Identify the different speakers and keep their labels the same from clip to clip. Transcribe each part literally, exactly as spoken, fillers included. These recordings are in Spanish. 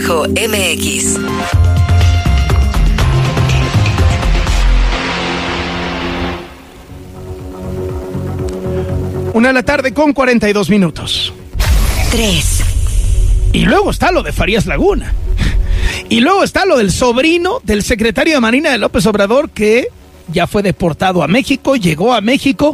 Speaker 1: M X.
Speaker 2: Una de la tarde con cuarenta y dos minutos.
Speaker 1: Tres.
Speaker 2: Y luego está lo de Farías Laguna. Y luego está lo del sobrino del secretario de Marina de López Obrador, que ya fue deportado a México, llegó a México.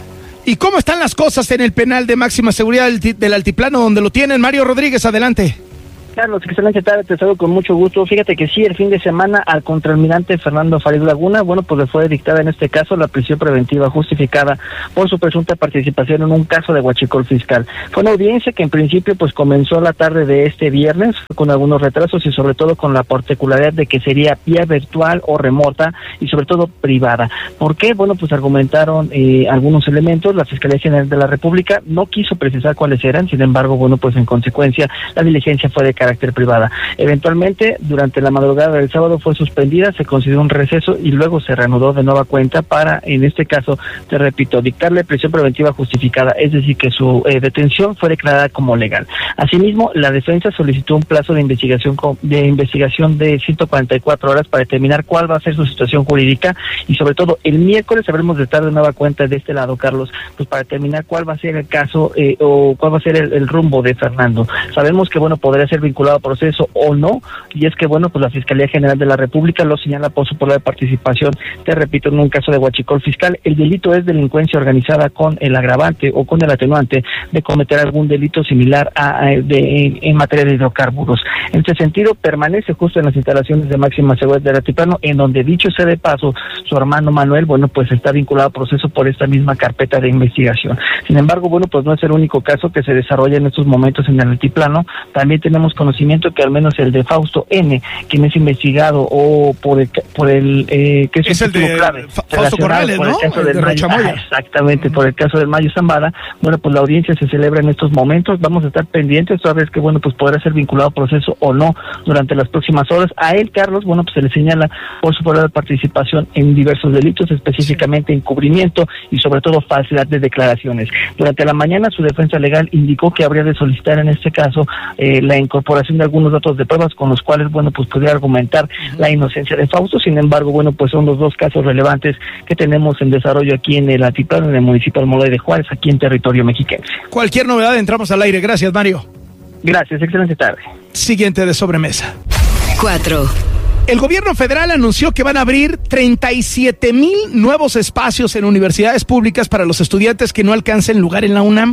Speaker 2: ¿Y cómo están las cosas en el penal de máxima seguridad del, del Altiplano, donde lo tienen? Mario Rodríguez, adelante.
Speaker 3: Carlos, excelente tarde, te saludo con mucho gusto. Fíjate que sí, el fin de semana al contraalmirante Fernando Farías Laguna, bueno, pues le fue dictada en este caso la prisión preventiva justificada por su presunta participación en un caso de huachicol fiscal. Fue una audiencia que en principio pues comenzó la tarde de este viernes con algunos retrasos y sobre todo con la particularidad de que sería vía virtual o remota y sobre todo privada. ¿Por qué? Bueno, pues argumentaron eh, algunos elementos. La Fiscalía General de la República no quiso precisar cuáles eran, sin embargo, bueno, pues en consecuencia la diligencia fue de carácter privada. Eventualmente, durante la madrugada del sábado fue suspendida, se concedió un receso y luego se reanudó de nueva cuenta para, en este caso, te repito, dictarle prisión preventiva justificada, es decir, que su eh, detención fue declarada como legal. Asimismo, la defensa solicitó un plazo de investigación de investigación de ciento cuarenta y cuatro horas para determinar cuál va a ser su situación jurídica y sobre todo el miércoles habremos de estar de nueva cuenta de este lado, Carlos, pues para determinar cuál va a ser el caso eh, o cuál va a ser el, el rumbo de Fernando. Sabemos que, bueno, podría ser vinculado a proceso o no, y es que, bueno, pues la Fiscalía General de la República lo señala por su probable participación, te repito, en un caso de huachicol fiscal. El delito es delincuencia organizada con el agravante o con el atenuante de cometer algún delito similar a, a de, en materia de hidrocarburos. En ese sentido, permanece justo en las instalaciones de máxima seguridad del Altiplano, en donde, dicho sea de paso, su hermano Manuel, bueno, pues está vinculado a proceso por esta misma carpeta de investigación. Sin embargo, bueno, pues no es el único caso que se desarrolla en estos momentos en el Altiplano. También tenemos conocimiento que al menos el de Fausto N., quien es investigado o por el, por el eh, que es,
Speaker 2: es el de
Speaker 3: clave,
Speaker 2: Fausto Corrales,
Speaker 3: por
Speaker 2: ¿no?
Speaker 3: El caso
Speaker 2: el
Speaker 3: del
Speaker 2: de
Speaker 3: Mayo, ah, exactamente, por el caso del Mayo Zambada. Bueno, pues la audiencia se celebra en estos momentos, vamos a estar pendientes, toda vez que, bueno, pues podrá ser vinculado a proceso o no durante las próximas horas. A él, Carlos, bueno, pues se le señala por su probable participación en diversos delitos, específicamente encubrimiento y sobre todo falsedad de declaraciones. Durante la mañana su defensa legal indicó que habría de solicitar en este caso eh, la incorporación de algunos datos de pruebas con los cuales, bueno, pues podría argumentar la inocencia de Fausto. Sin embargo, bueno, pues son los dos casos relevantes que tenemos en desarrollo aquí en el Altiplano, en el municipio de Almoloya de Juárez, aquí en territorio mexiquense.
Speaker 2: Cualquier novedad, entramos al aire. Gracias, Mario.
Speaker 3: Gracias, excelente tarde.
Speaker 2: Siguiente de sobremesa.
Speaker 1: Cuatro.
Speaker 2: El gobierno federal anunció que van a abrir treinta y siete mil nuevos espacios en universidades públicas para los estudiantes que no alcancen lugar en la UNAM.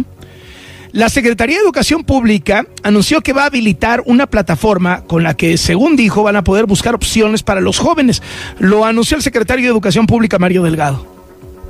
Speaker 2: La Secretaría de Educación Pública anunció que va a habilitar una plataforma con la que, según dijo, van a poder buscar opciones para los jóvenes. Lo anunció el secretario de Educación Pública, Mario Delgado.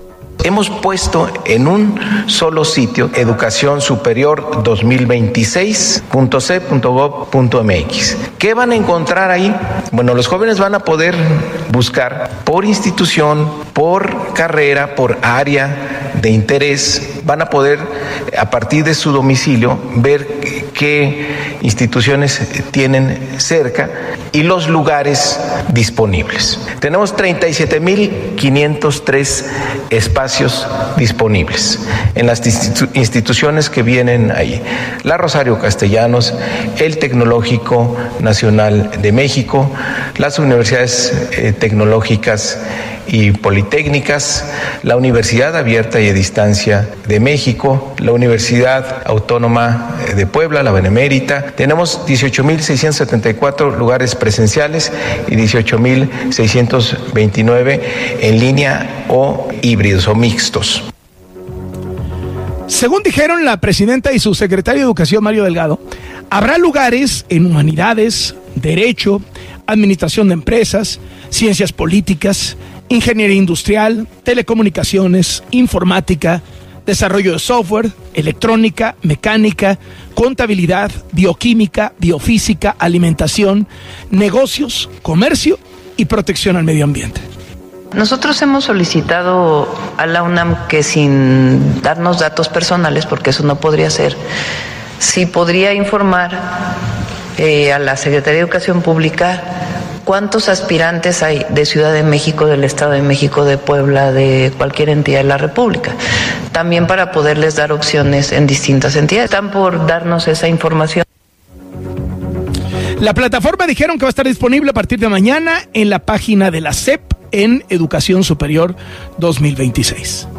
Speaker 4: Hemos puesto en un solo sitio educación superior dos mil veintiséis punto c punto gov punto m x. ¿Qué van a encontrar ahí? Bueno, los jóvenes van a poder buscar por institución, por carrera, por área de interés. Van a poder, a partir de su domicilio, ver qué instituciones tienen cerca y los lugares disponibles. Tenemos treinta y siete mil quinientos tres espacios disponibles en las institu- instituciones que vienen ahí. La Rosario Castellanos, el Tecnológico Nacional de México, las universidades eh, tecnológicas y politécnicas, la Universidad Abierta y a Distancia de México, la Universidad Autónoma de Puebla, la Benemérita. Tenemos dieciocho mil seiscientos setenta y cuatro lugares presenciales y dieciocho mil seiscientos veintinueve en línea o híbridos o mixtos.
Speaker 2: Según dijeron la presidenta y su secretario de Educación, Mario Delgado, habrá lugares en humanidades, derecho, administración de empresas, ciencias políticas, ingeniería industrial, telecomunicaciones, informática, desarrollo de software, electrónica, mecánica, contabilidad, bioquímica, biofísica, alimentación, negocios, comercio y protección al medio ambiente.
Speaker 5: Nosotros hemos solicitado a la UNAM que, sin darnos datos personales, porque eso no podría ser, sí podría informar eh, a la Secretaría de Educación Pública cuántos aspirantes hay de Ciudad de México, del Estado de México, de Puebla, de cualquier entidad de la República. También para poderles dar opciones en distintas entidades. Están por darnos esa información.
Speaker 2: La plataforma dijeron que va a estar disponible a partir de mañana en la página de la S E P en Educación Superior dos mil veintiséis.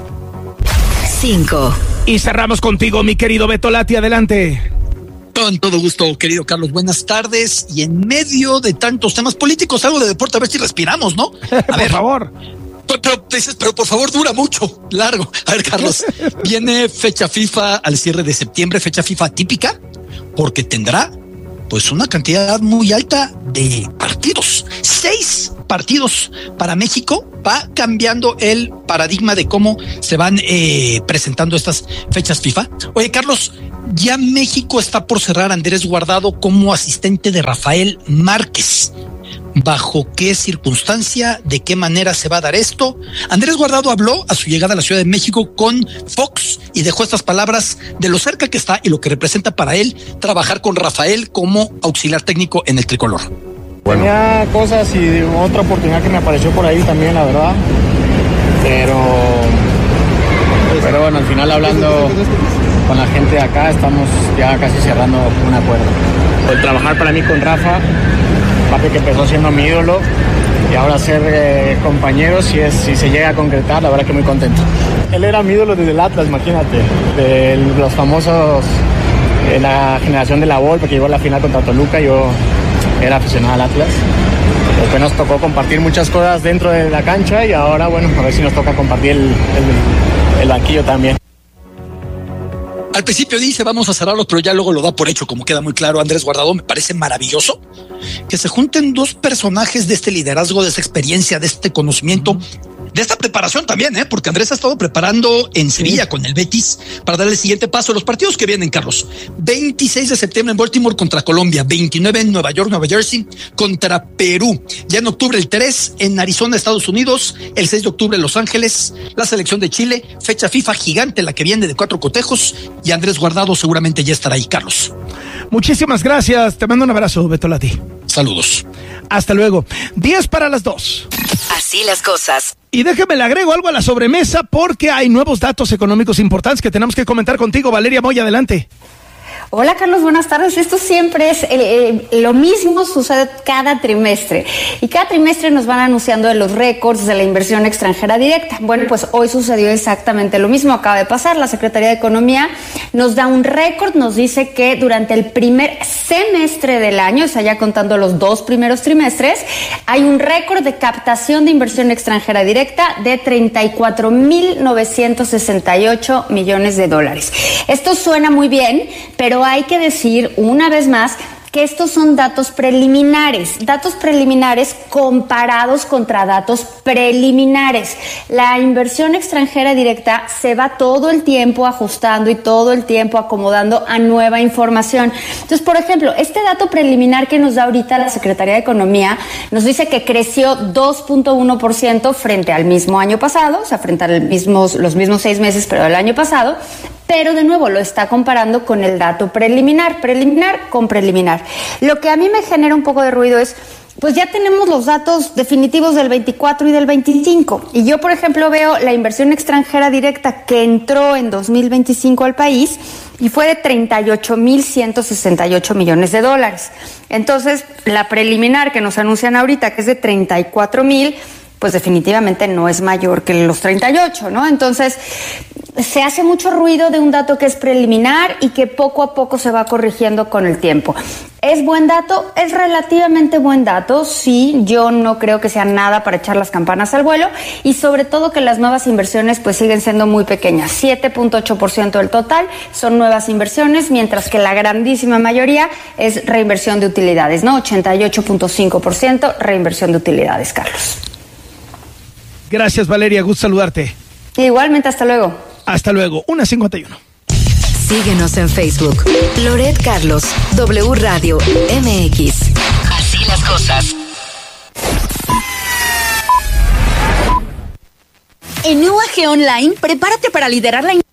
Speaker 1: cinco.
Speaker 2: Y cerramos contigo, mi querido Beto Lati, adelante.
Speaker 6: Con todo gusto, querido Carlos, buenas tardes. Y en medio de tantos temas políticos, algo de deporte, a ver si respiramos, ¿no? A
Speaker 2: por
Speaker 6: ver,
Speaker 2: favor.
Speaker 6: Pero, pero, pero por favor, dura mucho, largo. A ver, Carlos, viene fecha FIFA al cierre de septiembre, fecha FIFA típica, porque tendrá pues una cantidad muy alta de partidos. Seis partidos para México. Va cambiando el paradigma de cómo se van eh, presentando estas fechas FIFA. Oye, Carlos, ya México está por cerrar a Andrés Guardado como asistente de Rafael Márquez. ¿Bajo qué circunstancia? ¿De qué manera se va a dar esto? Andrés Guardado habló a su llegada a la Ciudad de México con Fox y dejó estas palabras de lo cerca que está y lo que representa para él trabajar con Rafael como auxiliar técnico en el tricolor.
Speaker 7: Bueno. Tenía cosas y otra oportunidad que me apareció por ahí también, la verdad. Pero, pero bueno, al final hablando con la gente de acá, estamos ya casi cerrando un acuerdo. El trabajar para mí con Rafa, papi que empezó siendo mi ídolo, y ahora ser eh, compañeros, si, es, si se llega a concretar, la verdad que muy contento. Él era mi ídolo desde el Atlas, imagínate, de los famosos, de la generación de la Volpe, que llegó a la final contra Toluca. Yo era aficionado al Atlas. Después nos tocó compartir muchas cosas dentro de la cancha y ahora, bueno, a ver si nos toca compartir el, el, el banquillo también.
Speaker 6: Al principio dice vamos a cerrarlos, pero ya luego lo da por hecho, como queda muy claro Andrés Guardado. Me parece maravilloso que se junten dos personajes de este liderazgo, de esta experiencia, de este conocimiento, de esta preparación también, ¿eh? Porque Andrés ha estado preparando en Sevilla sí. con el Betis para dar el siguiente paso. Los partidos que vienen, Carlos: veintiséis de septiembre en Baltimore contra Colombia, veintinueve en Nueva York, Nueva Jersey contra Perú. Ya en octubre el tres en Arizona, Estados Unidos, el seis de octubre en Los Ángeles, la selección de Chile, fecha FIFA gigante la que viene de cuatro cotejos, y Andrés Guardado seguramente ya estará ahí, Carlos.
Speaker 2: Muchísimas gracias, te mando un abrazo, Beto Lati.
Speaker 6: Saludos.
Speaker 2: Hasta luego. diez para las dos.
Speaker 1: Así las cosas.
Speaker 2: Y déjeme le agrego algo a la sobremesa porque hay nuevos datos económicos importantes que tenemos que comentar contigo. Valeria Moya, adelante.
Speaker 8: Hola Carlos, buenas tardes. Esto siempre es eh, eh, lo mismo, sucede cada trimestre y cada trimestre nos van anunciando de los récords de la inversión extranjera directa. Bueno, pues hoy sucedió exactamente lo mismo, acaba de pasar. La Secretaría de Economía nos da un récord, nos dice que durante el primer semestre del año, o sea, ya contando los dos primeros trimestres, hay un récord de captación de inversión extranjera directa de treinta y cuatro mil novecientos sesenta y ocho millones de dólares. Esto suena muy bien, pero hay que decir una vez más que estos son datos preliminares, datos preliminares comparados contra datos preliminares. La inversión extranjera directa se va todo el tiempo ajustando y todo el tiempo acomodando a nueva información. Entonces, por ejemplo, este dato preliminar que nos da ahorita la Secretaría de Economía nos dice que creció dos punto uno por ciento frente al mismo año pasado, o sea, frente a los mismos, los mismos seis meses, pero del año pasado. Pero de nuevo lo está comparando con el dato preliminar, preliminar con preliminar. Lo que a mí me genera un poco de ruido es, pues ya tenemos los datos definitivos del veinticuatro y del veinticinco. Y yo, por ejemplo, veo la inversión extranjera directa que entró en dos mil veinticinco al país y fue de treinta y ocho mil ciento sesenta y ocho millones de dólares. Entonces, la preliminar que nos anuncian ahorita, que es de treinta y cuatro mil, pues definitivamente no es mayor que los treinta y ocho, ¿no? Entonces, se hace mucho ruido de un dato que es preliminar y que poco a poco se va corrigiendo con el tiempo. ¿Es buen dato? Es relativamente buen dato, sí, yo no creo que sea nada para echar las campanas al vuelo y sobre todo que las nuevas inversiones pues siguen siendo muy pequeñas, siete punto ocho por ciento del total son nuevas inversiones, mientras que la grandísima mayoría es reinversión de utilidades, ¿no? ochenta y ocho punto cinco por ciento reinversión de utilidades, Carlos.
Speaker 2: Gracias, Valeria, gusto saludarte.
Speaker 8: Igualmente, hasta luego.
Speaker 2: Hasta luego, una cincuenta y uno.
Speaker 1: Síguenos en Facebook, Loret Carlos, W Radio M X. Así las cosas.
Speaker 9: En U A G Online, prepárate para liderar la